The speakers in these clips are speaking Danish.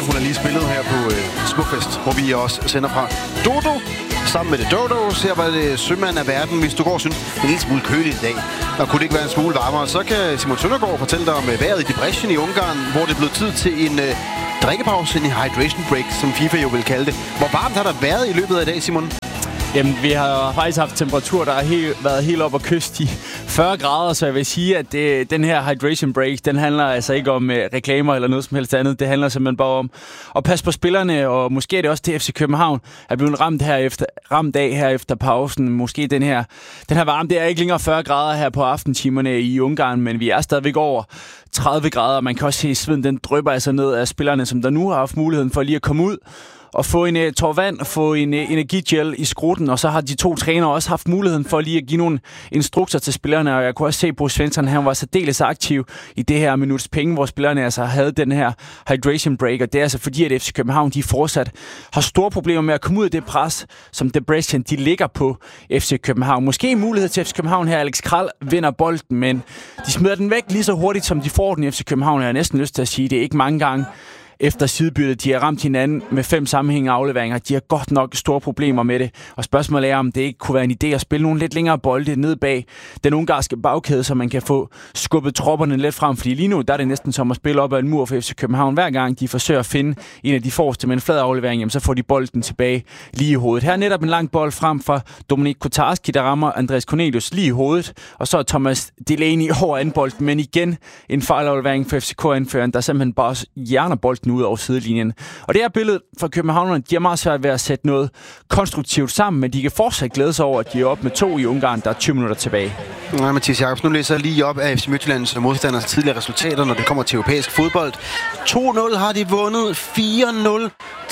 Hun har lige spillet her på Smukfest, hvor vi også sender fra. Dodo, sammen med det Dodos. Her var det sømand af verden. Hvis du går og synes, det er en lille smule køligt i dag, og kunne det ikke være en smule varmere, så kan Simon Søndergaard fortælle dig om vejret i Debrecen i Ungarn, hvor det blev tid til en drikkepause, en hydration break, som FIFA jo vil kalde det. Hvor varmt har der været i løbet af i dag, Simon? Jamen, vi har faktisk haft temperatur, der har været helt op ad kyst i 40 grader, så jeg vil sige, at den her hydration break, den handler altså ikke om reklamer eller noget som helst andet. Det handler simpelthen bare om at passe på spillerne, og måske er det også det, FC København er blevet ramt af her efter pausen. Måske den her varme, det er ikke længere 40 grader her på aftentimerne i Ungarn, men vi er stadigvæk over 30 grader. Man kan også se, at sveden den drypper altså ned af spillerne, som der nu har haft muligheden for lige at komme ud og få en tår vand, få en energigel i skrutten, og så har de to trænere også haft muligheden for lige at give nogle instrukser til spillerne, og jeg kunne også se, at Bo Svensson, han var særdeles aktiv i det her minuts penge, hvor spillerne altså havde den her hydration break, og det er altså fordi, at FC København, de fortsat har store problemer med at komme ud af det pres, som Debrecen, de ligger på FC København. Måske en mulighed til FC København her, Alex Kral vinder bolden, men de smider den væk lige så hurtigt, som de får den i FC København. Jeg har næsten lyst til at sige, det er ikke mange gange efter sidebyttet. De har ramt hinanden med 5 sammenhængende afleveringer. De har godt nok store problemer med det. Og spørgsmålet er, om det ikke kunne være en idé at spille nogle lidt længere bolde ned bag den ungarske bagkæde, så man kan få skubbet tropperne lidt frem. Fordi lige nu, der er det næsten som at spille op ad en mur for FC København. Hver gang de forsøger at finde en af de forreste med en flad aflevering, jamen, så får de bolden tilbage lige i hovedet. Her er netop en lang bold frem fra Dominik Kotarski, der rammer Andreas Cornelius lige i hovedet. Og så er Thomas Delaney over anden bolden, men igen en fejlaflevering for FCK-anføreren, der simpelthen bare hjerner bolden ud over sidelinjen. Og det her billede fra københavnerne, de har meget svært ved at sætte noget konstruktivt sammen, men de kan fortsat glæde sig over, at de er op med 2 i Ungarn, der er 20 minutter tilbage. Nej, Mathias Jacobsen, nu læser jeg lige op af FC Midtjyllands modstanders tidligere resultater, når det kommer til europæisk fodbold. 2-0 har de vundet, 4-0,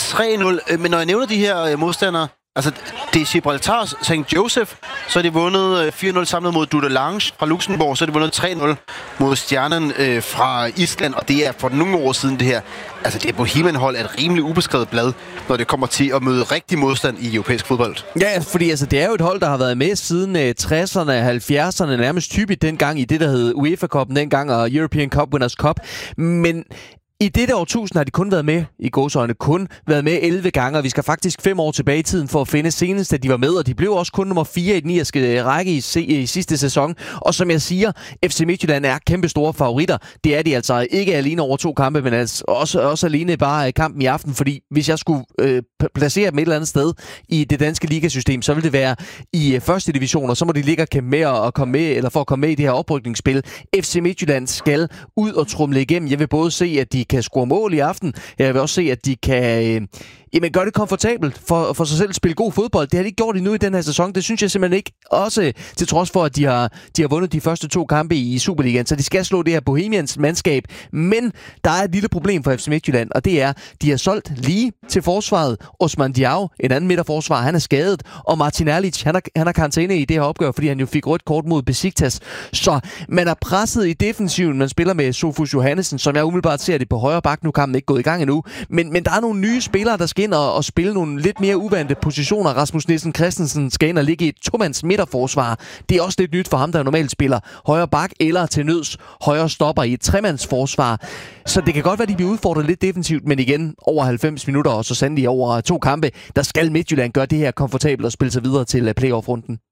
3-0. Men når jeg nævner de her modstandere, altså, det er Gibraltar, St. Joseph, så er de vundet 4-0 samlet mod Dudelange fra Luxembourg, så er de vundet 3-0 mod Stjernen fra Island, og det er for nogle år siden det her. Altså, det er Bohemian-hold er et rimelig ubeskrevet blad, når det kommer til at møde rigtig modstand i europæisk fodbold. Ja, fordi altså, det er jo et hold, der har været med siden 60'erne, 70'erne, nærmest typisk dengang i det, der hed UEFA-cupen dengang, og European Cup Winners' Cup. Men i dette årtusind har de kun været med, i gåseøjne, kun været med 11 gange, og vi skal faktisk 5 år tilbage i tiden for at finde senest, at de var med, og de blev også kun nummer 4 i den irske række i sidste sæson. Og som jeg siger, FC Midtjylland er kæmpe store favoritter. Det er de altså ikke alene over 2 kampe, men altså også alene bare kampen i aften, fordi hvis jeg skulle placere dem et eller andet sted i det danske ligasystem, så vil det være i første division, og så må de ligge og kæmpe med og komme med, eller for at komme med i det her oprykningsspil. FC Midtjylland skal ud og trumle igennem. Jeg vil både se, at de kan score mål i aften. Jeg vil også se, at de kan gøre det komfortabelt for sig selv at spille god fodbold. Det har de ikke gjort endnu i den her sæson. Det synes jeg simpelthen ikke. Også til trods for, at de har vundet de første 2 kampe i Superligaen. Så de skal slå det her Bohemians mandskab. Men der er et lille problem for FC Midtjylland, og det er, de har solgt lige til forsvaret. Osman Diao, en anden midterforsvar, han er skadet. Og Martin Erlic, han har karantæne i det her opgør, fordi han jo fik rødt kort mod Besiktas. Så man er presset i defensiven. Man spiller med Sofus Johannesen, som jeg umiddelbart ser det på højre bak. Nu er kampen ikke gået i gang endnu. Men der er nogle nye spillere, der skal ind og spille nogle lidt mere uvante positioner. Rasmus Nielsen Christensen skal ind og ligge i et 2-mands midterforsvar. Det er også lidt nyt for ham, der normalt spiller højre bak eller til nøds højre stopper i et 3-mands forsvar. Så det kan godt være, at de bliver udfordret lidt defensivt, men igen over 90 minutter og så sandelig over 2 kampe, der skal Midtjylland gøre det her komfortabelt og spille sig videre til playoff-runden.